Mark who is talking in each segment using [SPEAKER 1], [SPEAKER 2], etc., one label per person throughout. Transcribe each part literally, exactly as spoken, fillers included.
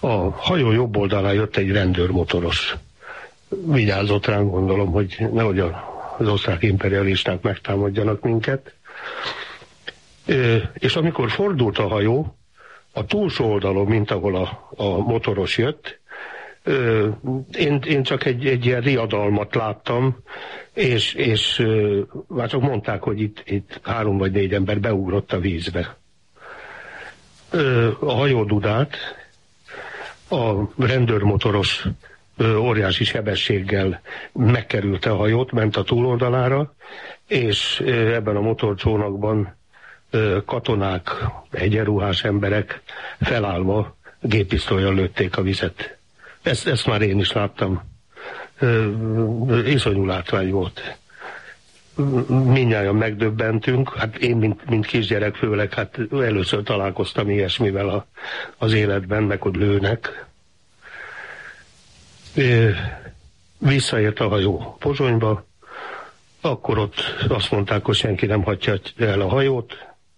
[SPEAKER 1] A hajó jobb oldalán jött egy rendőrmotoros. Vigyázott ránk, gondolom, hogy nehogy az osztrák imperialisták megtámadjanak minket. És amikor fordult a hajó, a túlsó oldalon, mint ahol a, a motoros jött, én, én csak egy, egy ilyen riadalmat láttam, és, és már csak mondták, hogy itt, itt három vagy négy ember beugrott a vízbe. A hajó dudált, a rendőrmotoros óriási sebességgel megkerülte a hajót, ment a túloldalára, és ebben a motorcsónakban katonák, egyenruhás emberek felállva géppisztollyal lőtték a vizet. Ezt, ezt már én is láttam. Iszonyú látvány volt. Mindnyájan megdöbbentünk, hát én, mint, mint kisgyerek főleg, hát először találkoztam ilyesmivel a, az életben, meg hogy lőnek. Visszaért a hajó Pozsonyba, akkor ott azt mondták, hogy senki nem hagyja el a hajót.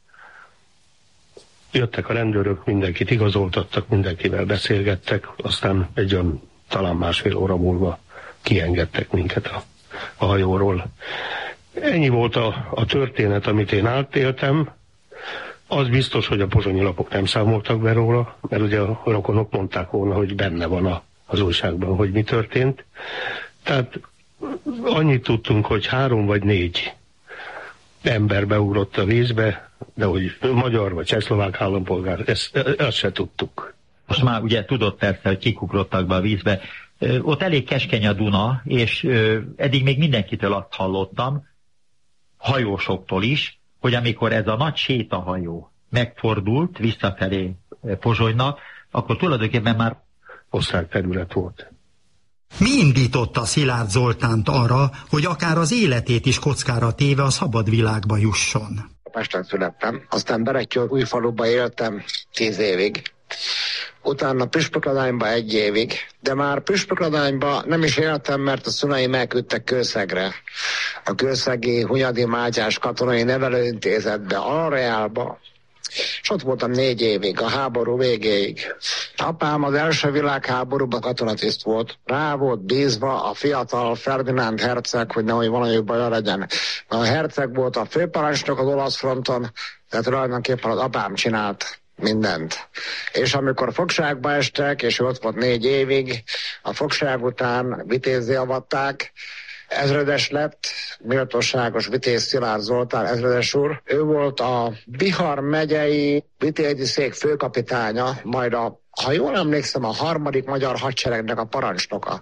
[SPEAKER 1] Jöttek a rendőrök, mindenkit igazoltattak, mindenkivel beszélgettek, aztán egy olyan talán másfél óra múlva kiengedtek minket a, a hajóról. Ennyi volt a, a történet, amit én átéltem. Az biztos, hogy a pozsonyi lapok nem számoltak be róla, mert ugye a rokonok mondták volna, hogy benne van a, az újságban, hogy mi történt. Tehát annyit tudtunk, hogy három vagy négy ember beugrott a vízbe, de hogy magyar vagy csehszlovák állampolgár, ezt, ezt se tudtuk.
[SPEAKER 2] Most már ugye tudod persze, hogy kik ugrottak be a vízbe. Ott elég keskeny a Duna, és eddig még mindenkitől azt hallottam, hajósoktól is, hogy amikor ez a nagy sétahajó megfordult visszafelé Pozsonynak, akkor tulajdonképpen már
[SPEAKER 1] osztrák terület volt.
[SPEAKER 3] Mi indította Szilárd Zoltánt arra, hogy akár az életét is kockára téve a szabad világba jusson?
[SPEAKER 4] Pesten születtem, aztán Berettyóújfaluba éltem tíz évig, utána Püspökladányba egy évig, de már Püspökladányba nem is éltem, mert a szüleim elküldtek Kőszegre, a Kőszegi Hunyadi Mátyás Katonai Nevelőintézetbe, Alreálba, és ott voltam négy évig, a háború végéig. Apám az első világháborúban katonatiszt volt. Rá volt bízva a fiatal Ferdinánd herceg, hogy nehogy valami baja legyen. A herceg volt a főparancsnok az olasz fronton, tehát tulajdonképpen az apám csinált mindent. És amikor fogságba estek, és ott volt négy évig, a fogság után vitézzé avatták, ezredes lett, méltóságos Vitéz Szilárd Zoltán ezredes úr. Ő volt a Bihar megyei vitézi szék főkapitánya, majd a, ha jól emlékszem, a harmadik magyar hadseregnek a parancsnoka.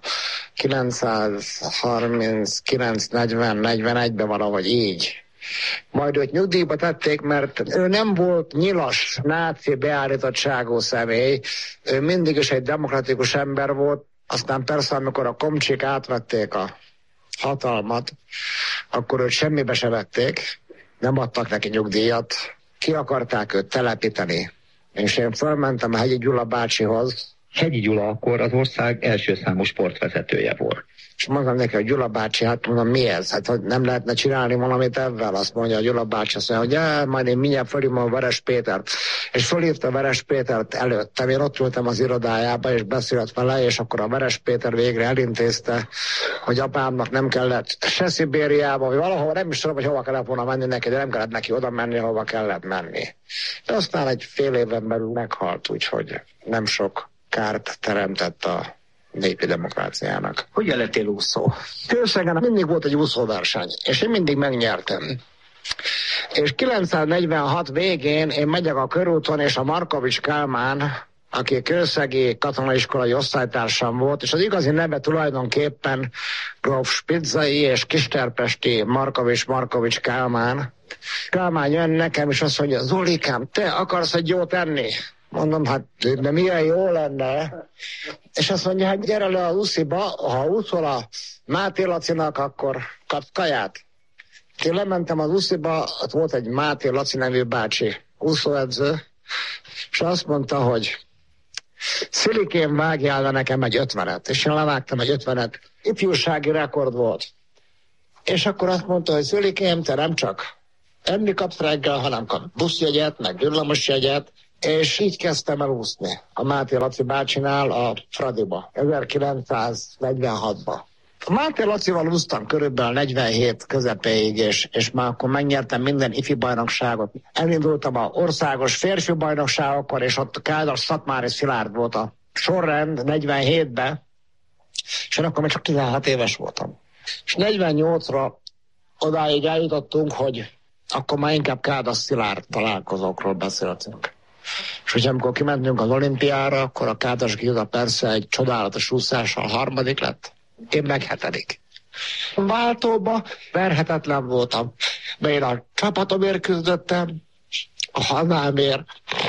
[SPEAKER 4] kilencszázharminckilenc negyven negyvenegyben valahogy így. Majd őt nyugdíjba tették, mert ő nem volt nyilas, náci beállítottságú személy, ő mindig is egy demokratikus ember volt, aztán persze, amikor a komcsik átvették a hatalmat, akkor őt semmibe se vették, nem adtak neki nyugdíjat, ki akarták őt telepíteni. És én felmentem a Hegyi Gyula bácsihoz.
[SPEAKER 2] Hegyi Gyula akkor az ország első számú sportvezetője volt.
[SPEAKER 4] És mondom neki, hogy Gyula bácsi, hát mondom, mi ez? Hát hogy nem lehetne csinálni valamit ebben? Azt mondja a Gyula bácsi, azt mondja, hogy ja, majd én mindjárt fölhívom a Veres Pétert. És fölhívta Veres Pétert előttem, én ott ültem az irodájába, és beszélt vele, és akkor a Veres Péter végre elintézte, hogy apámnak nem kellett se Szibériába, vagy valahol, nem is tudom, hogy hova kellett volna menni neki, de nem kellett neki oda menni, hova kellett menni. De aztán egy fél éven belül meghalt, úgyhogy nem sok kárt teremtett a népi demokráciának. Hogyan lettél úszó? Kőszegen mindig volt egy úszóverseny, és én mindig megnyertem. És kilencszáznegyvenhat végén én megyek a körúton, és a Markovics Kálmán, aki kőszegi katonaiskolai osztálytársam volt, és az igazi neve tulajdonképpen gróf Spitzai és kisterpesti Markovics Markovics Kálmán. Kálmán jön nekem, és azt mondja, Zolikám, te akarsz egy jót enni? Mondom, hát de milyen jó lenne. És azt mondja, hát gyere le az usziba, ha úszol a Máté Lacinak, akkor kapsz kaját. Én lementem az usziba, ott volt egy Máté Laci nevű bácsi, úszóedző, és azt mondta, hogy Szilikén, vágjál le nekem egy ötvenet. És én levágtam egy ötvenet. Ifjúsági rekord volt. És akkor azt mondta, hogy Szilikém, te nem csak enni kapsz reggel, hanem kap buszjegyet, meg villamosjegyet, És így kezdtem el úszni a Máté Laci bácsinál a Fradiba, ezerkilencszáznegyvenhatban. A Máté Lacival úsztam körülbelül negyvenhét közepéig, és, és már akkor megnyertem minden ifi bajnokságot. Elindultam a országos férfi bajnokságokkor, és ott Kádár Szatmári Szilárd volt a sorrend negyvenhétben, és én akkor még csak tizenhat éves voltam. És negyvennyolcra odáig eljutottunk, hogy akkor már inkább Kádár Szilárd találkozókról beszéltünk. És hogy amikor kimentünk az olimpiára, akkor a Kádár Gilda persze egy csodálatos úszással harmadik lett, én meg hetedik. Váltóba verhetetlen voltam, mert én a csapatomért küzdöttem, a hazámért,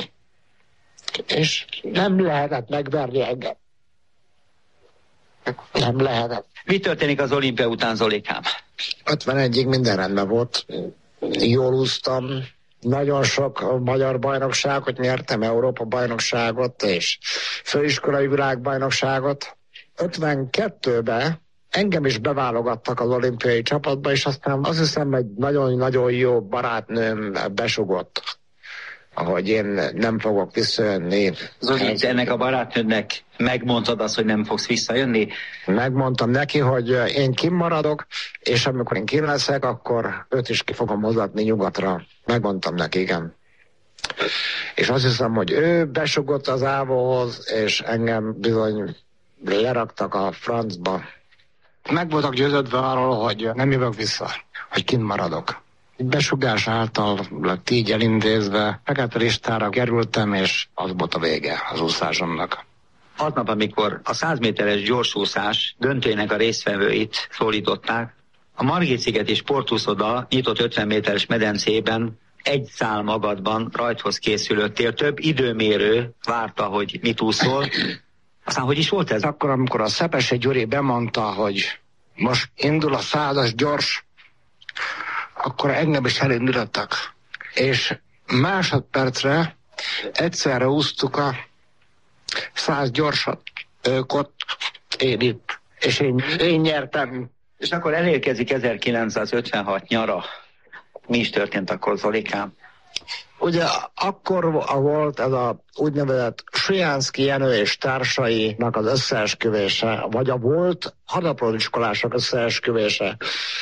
[SPEAKER 4] és nem lehetett megverni engem. Nem lehetett.
[SPEAKER 5] Mi történik az olimpia után, Zolikám?
[SPEAKER 4] ötvenegyig minden rendben volt. Jól úsztam, nagyon sok magyar bajnokságot nyertem, Európa bajnokságot és főiskolai világbajnokságot. ötvenkettőben engem is beválogattak az olimpiai csapatba, és aztán azt hiszem, egy nagyon-nagyon jó barátnőm besugott, ahogy én nem fogok visszajönni.
[SPEAKER 5] Zoli, ennek a barátnőnek megmondtad azt, hogy nem fogsz visszajönni?
[SPEAKER 4] Megmondtam neki, hogy én kimaradok, és amikor én kin leszek, akkor őt is ki fogom hozatni nyugatra. Megmondtam neki, igen. És azt hiszem, hogy ő besugott az Ávóhoz, és engem bizony leraktak a francba. Meg voltak győződve arról, hogy nem jövök vissza, hogy kint maradok. Besugás által lett így elintézve, fekete listára kerültem, és az volt a vége az úszásomnak.
[SPEAKER 5] Aznap, amikor a száz méteres gyorsúszás döntőjének a résztvevőit szólították, a Margit-szigeti sportúszoda nyitott ötven méteres medencében egy szál magadban rajthoz készülöttél, több időmérő várta, hogy mit úszol. Aztán hogy is volt ez?
[SPEAKER 4] Akkor, amikor a Szepesi Gyuri bemondta, hogy most indul a százas gyors, akkor engem is elindítottak. És másodpercre egyszerre úsztuk a száz gyorsat. Ők ott, én itt. És én, én nyertem.
[SPEAKER 5] És akkor elérkezik ezerkilencszázötvenhat nyara. Mi is történt akkor, Zolikám?
[SPEAKER 4] Ugye akkor volt ez a úgynevezett Sujánszky Jenő és társainak az összeesküvése, vagy a volt hadaprodiskolások összeesküvése.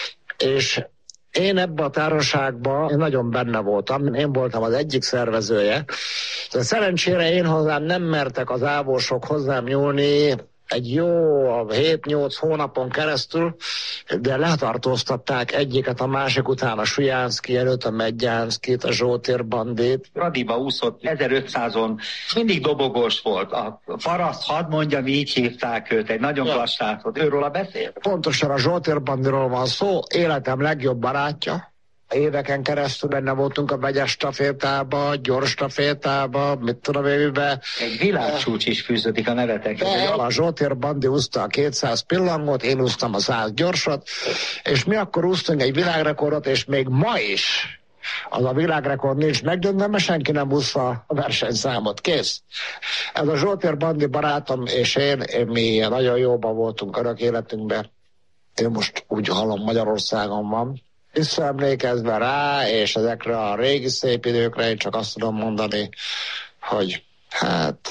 [SPEAKER 4] És én ebben a társaságban én nagyon benne voltam, én voltam az egyik szervezője. De szerencsére én hozzám nem mertek az ávósok hozzám nyúlni egy jó hét-nyolc hónapon keresztül, de letartóztatták egyiket a másik után, a Sujánszky előtt, a Medgyánszkit, a Zsótér Bandit.
[SPEAKER 5] Fradiba úszott ezerötszázon, mindig dobogós volt. A paraszt, hadd mondjam, így hívták őt, egy nagyon klassz srácot. Őről beszél?
[SPEAKER 4] Pontosan a Zsótér Bandiról van szó, életem legjobb barátja. Éveken keresztül benne voltunk a vegyes stafétába, gyors stafétába, mit tudom én, miben.
[SPEAKER 5] Egy világcsúcs is fűződik a nevetekhez.
[SPEAKER 4] A Zsótér Bandi úszta a kétszáz pillangot, én úsztam a száz gyorsat, és mi akkor úsztunk egy világrekordot, és még ma is az a világrekord nincs megdöntve, mert senki nem úszta a versenyszámot. Kész. Ez a Zsótér Bandi barátom és én, én mi nagyon jóban voltunk örök életünkben. Én most úgy hallom, Magyarországon van. Visszaemlékezve rá, és ezekre a régi szép időkre én csak azt tudom mondani, hogy hát,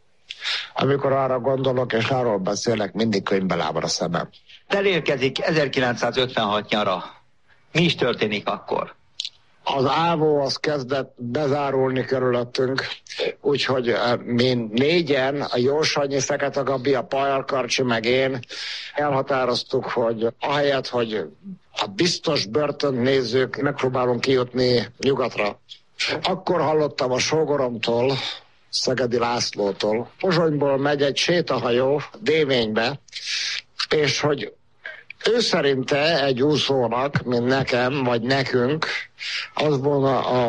[SPEAKER 4] amikor arra gondolok, és arról beszélek, mindig könyvbe lábad a szemem.
[SPEAKER 5] Elérkezik ezerkilencszázötvenhat nyara. Mi is történik akkor?
[SPEAKER 4] Az Ávó az kezdett bezárulni körülöttünk, úgyhogy mi négyen, a Jósanyi, Fekete Gabi, a Pajal Karcsi, meg én elhatároztuk, hogy ahelyett, hogy a biztos börtönt nézzük, megpróbálunk kijutni nyugatra. Akkor hallottam a sógoromtól, Szegedi Lászlótól, Pozsonyból megy egy sétahajó Dévénybe, és hogy ő szerinte egy úszónak, mint nekem, vagy nekünk, az volna a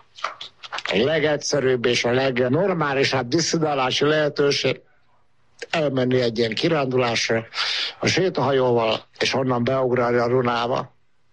[SPEAKER 4] legegyszerűbb és a legnormálisabb disszidálási lehetőség elmenni egy ilyen kirándulásra a sétahajóval, és onnan beugrálni a Dunába.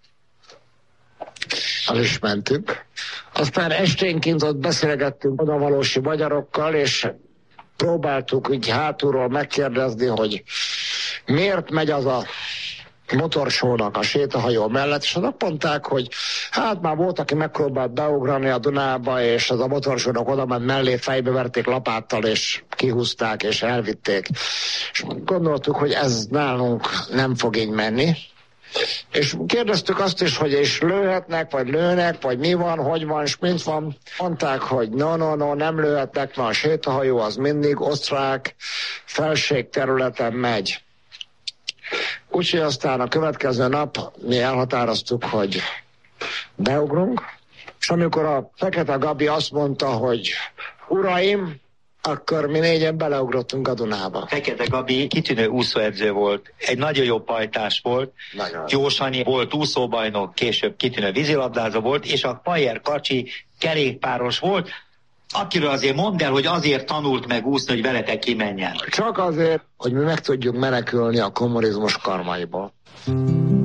[SPEAKER 4] Az is mentünk. Aztán esténként ott beszélgettünk odavalósi magyarokkal, és próbáltuk így hátulról megkérdezni, hogy miért megy az a motorsónak a sétahajó mellett, és azt mondták, hogy Hát már volt, aki megpróbált beugrani a Dunába, és az a motorosodok oda ment mellé, fejbe verték lapáttal, és kihúzták, és elvitték. És gondoltuk, hogy ez nálunk nem fog így menni. És kérdeztük azt is, hogy és lőhetnek, vagy lőnek, vagy mi van, hogy van, és mint van. Mondták, hogy no, no, no, nem lőhetnek, mert a sétahajó az mindig osztrák felség területen megy. Úgyhogy aztán a következő nap mi elhatároztuk, hogy beugrunk, és amikor a Fekete Gabi azt mondta, hogy uraim, akkor mi négyen beleugrottunk a Dunába.
[SPEAKER 5] Fekete Gabi kitűnő úszóedző volt, egy nagyon jó pajtás volt, nagyon. Jó Sanyi volt úszóbajnok, később kitűnő vízilabdázó volt, és a Pajer Kacsi kerékpáros volt, akiről azért mondd el, hogy azért tanult meg úszni, hogy veletek kimenjen.
[SPEAKER 4] Csak azért, hogy mi meg tudjunk menekülni a kommunizmus karmaiból.